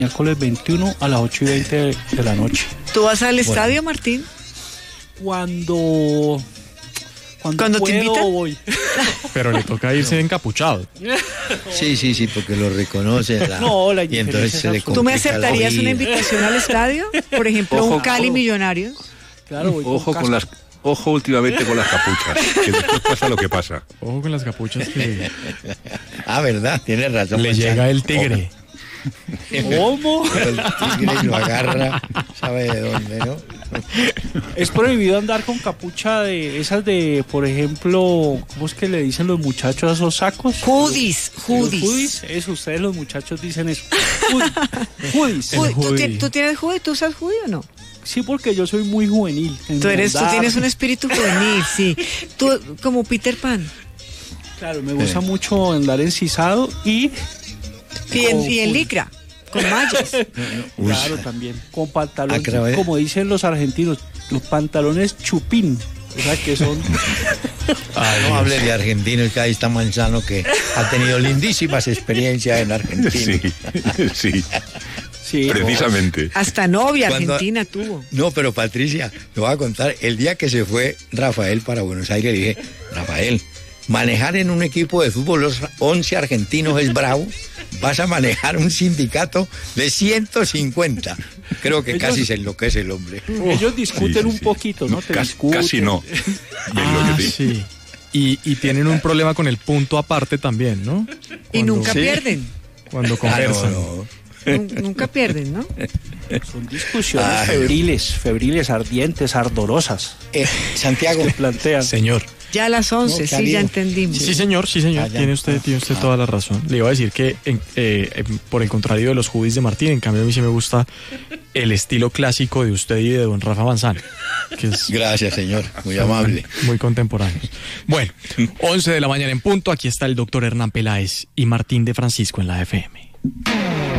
miércoles 21 a las 8:20 de la noche. ¿Tú vas al estadio, Martín? Cuando te invitan, voy. Pero le toca irse encapuchado. Sí, porque lo reconoce. Y entonces se le complica. ¿Tú me aceptarías una invitación al estadio? Por ejemplo, un Cali Millonario. Claro, voy Ojo últimamente con las capuchas, que después pasa lo que pasa. Ojo con las capuchas que ¿Verdad? Tienes razón. le llega el tigre. ¿Cómo? El tigre lo agarra, sabe de dónde, ¿no? Es prohibido andar con capucha de esas de, por ejemplo, ¿cómo es que le dicen los muchachos a esos sacos? Hoodies. Eso, ustedes los muchachos dicen eso. Hoodies. ¿Tú tienes hoodie? ¿Tú usas hoodie o no? Sí, porque yo soy muy juvenil. Tú tienes un espíritu juvenil, sí. Tú, como Peter Pan. Claro, me gusta mucho andar encisado y en licra, con mallas. Claro, también. Con pantalones, como dicen los argentinos, los pantalones chupín. O sea, que son... No hable de argentinos, que ahí está Manzano, que ha tenido lindísimas experiencias en Argentina. Sí. Sí, precisamente. Hasta novia argentina tuvo. No, pero Patricia, te voy a contar, el día que se fue Rafael para Buenos Aires, le dije, Rafael, manejar en un equipo de fútbol los 11 argentinos es bravo, vas a manejar un sindicato de 150. Creo que casi se enloquece el hombre. Ellos discuten un poquito, ¿no? Casi no. Sí. Y tienen un problema con el punto aparte también, ¿no? Y nunca pierden. Cuando conversan. Nunca pierden, ¿no? Son discusiones febriles, ardientes, ardorosas. Santiago, plantean. Señor. Ya a las 11, sí, ya entendimos. Sí, señor. Tiene usted toda la razón. Le iba a decir que, por el contrario de los hoodies de Martín, en cambio a mí sí me gusta el estilo clásico de usted y de don Rafa Manzano. Que es gracias, señor. Muy amable. Muy contemporáneo. Bueno, 11 de la mañana en punto. Aquí está el doctor Hernán Peláez y Martín de Francisco en la FM.